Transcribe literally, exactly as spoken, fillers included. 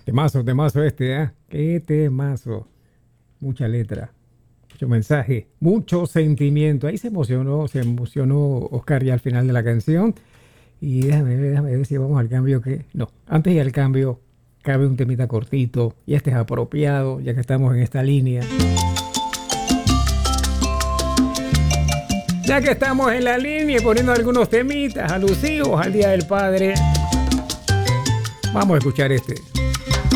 Temazo, temazo este, ¿eh? Qué temazo. Mucha letra, mucho mensaje, mucho sentimiento. Ahí se emocionó, se emocionó Oscar ya al final de la canción. Y déjame ver, déjame ver si vamos al cambio que... No, antes y al cambio cabe un temita cortito y este es apropiado ya que estamos en esta línea. Ya que estamos en la línea y poniendo algunos temitas alusivos al Día del Padre, vamos a escuchar este.